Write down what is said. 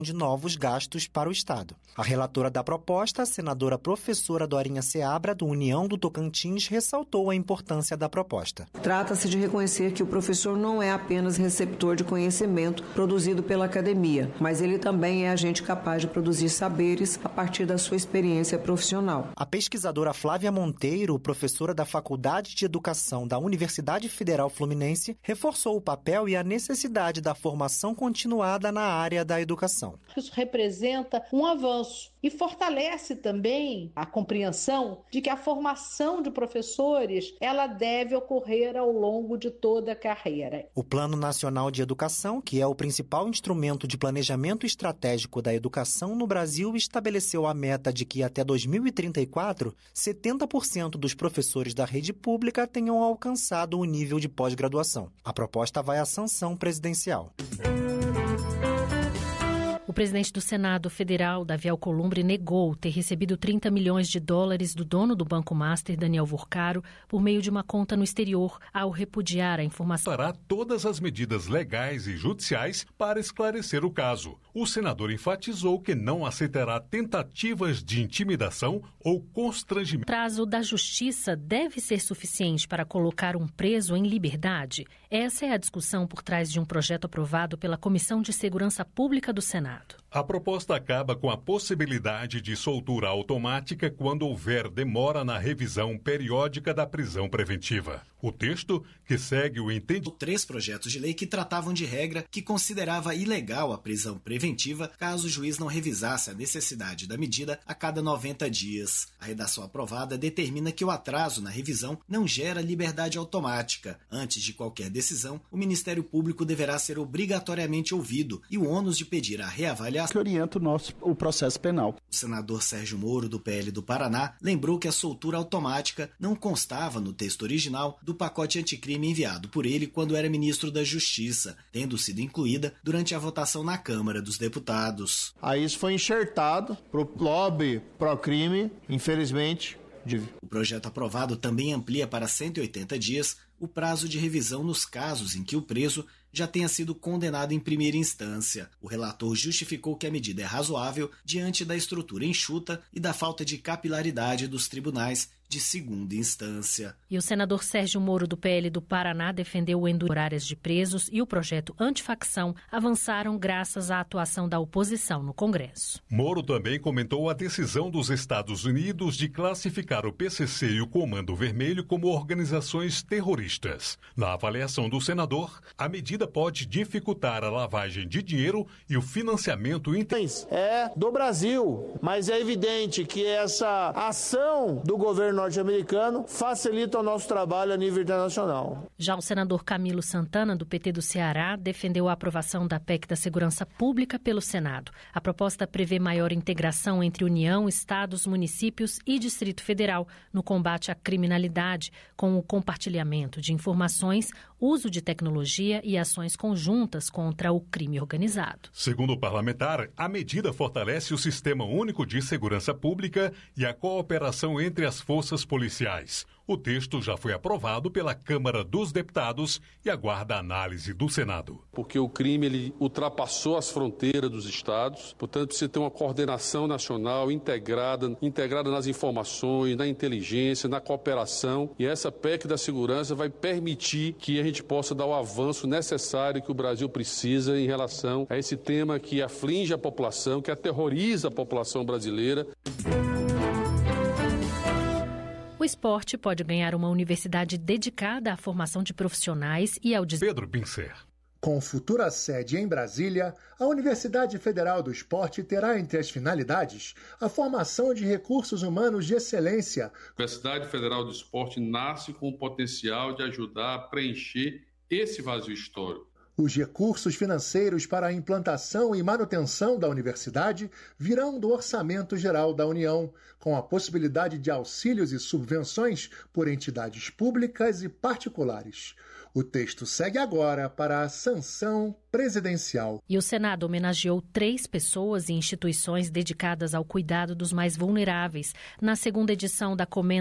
de novos gastos para o Estado. A relatora da proposta, a senadora professora Dorinha Seabra, do União do Tocantins, ressaltou a importância da proposta. Trata-se de reconhecer que o professor não é apenas receptor de conhecimento produzido pela academia, mas ele também é agente capaz de produzir saberes a partir da sua experiência profissional. A pesquisadora Flávia Monteiro, professora da Faculdade de Educação da Universidade Federal Fluminense, reforçou o papel e a necessidade da formação continuada na área da educação. Isso representa um avanço e fortalece também a compreensão de que a formação de professores ela deve ocorrer ao longo de toda a carreira. O Plano Nacional de Educação, que é o principal instrumento de planejamento estratégico da educação no Brasil, estabeleceu a meta de que até 2034, 70% dos professores da rede pública tenham alcançado o nível de pós-graduação. A proposta vai à sanção presidencial. O presidente do Senado Federal, Davi Alcolumbre, negou ter recebido 30 milhões de dólares do dono do Banco Master, Daniel Vorcaro, por meio de uma conta no exterior, ao repudiar a informação. Fará todas as medidas legais e judiciais para esclarecer o caso. O senador enfatizou que não aceitará tentativas de intimidação ou constrangimento. O prazo da justiça deve ser suficiente para colocar um preso em liberdade? Essa é a discussão por trás de um projeto aprovado pela Comissão de Segurança Pública do Senado. A proposta acaba com a possibilidade de soltura automática quando houver demora na revisão periódica da prisão preventiva. O texto, que segue o entendimento... 3 projetos de lei que tratavam de regra que considerava ilegal a prisão preventiva caso o juiz não revisasse a necessidade da medida a cada 90 dias. A redação aprovada determina que o atraso na revisão não gera liberdade automática. Antes de qualquer decisão, o Ministério Público deverá ser obrigatoriamente ouvido e o ônus de pedir a reavaliação que orienta o processo penal. O senador Sérgio Moro, do PL do Paraná, lembrou que a soltura automática não constava no texto original do pacote anticrime enviado por ele quando era ministro da Justiça, tendo sido incluída durante a votação na Câmara dos Deputados. Aí isso foi enxertado pro lobby pró-crime, infelizmente. O projeto aprovado também amplia para 180 dias o prazo de revisão nos casos em que o preso já tenha sido condenado em primeira instância. O relator justificou que a medida é razoável diante da estrutura enxuta e da falta de capilaridade dos tribunais de segunda instância. E o senador Sérgio Moro, do PL do Paraná, defendeu o endurecimento horárias de presos e o projeto antifacção avançaram graças à atuação da oposição no Congresso. Moro também comentou a decisão dos Estados Unidos de classificar o PCC e o Comando Vermelho como organizações terroristas. Na avaliação do senador, a medida pode dificultar a lavagem de dinheiro e o financiamento É do Brasil, mas é evidente que essa ação do governo norte-americano facilita o nosso trabalho a nível internacional. Já o senador Camilo Santana, do PT do Ceará, defendeu a aprovação da PEC da Segurança Pública pelo Senado. A proposta prevê maior integração entre União, Estados, municípios e Distrito Federal no combate à criminalidade, com o compartilhamento de informações, uso de tecnologia e ações conjuntas contra o crime organizado. Segundo o parlamentar, a medida fortalece o Sistema Único de Segurança Pública e a cooperação entre as forças policiais. O texto já foi aprovado pela Câmara dos Deputados e aguarda a análise do Senado. Porque o crime ele ultrapassou as fronteiras dos estados, portanto precisa ter uma coordenação nacional integrada nas informações, na inteligência, na cooperação, e essa PEC da segurança vai permitir que a gente possa dar o avanço necessário que o Brasil precisa em relação a esse tema que aflige a população, que aterroriza a população brasileira. O esporte pode ganhar uma universidade dedicada à formação de profissionais e ao Pedro Pincer. Com futura sede em Brasília, a Universidade Federal do Esporte terá entre as finalidades a formação de recursos humanos de excelência. A Universidade Federal do Esporte nasce com o potencial de ajudar a preencher esse vazio histórico. Os recursos financeiros para a implantação e manutenção da universidade virão do Orçamento Geral da União, com a possibilidade de auxílios e subvenções por entidades públicas e particulares. O texto segue agora para a sanção presidencial. E o Senado homenageou 3 pessoas e instituições dedicadas ao cuidado dos mais vulneráveis na segunda edição da Comenda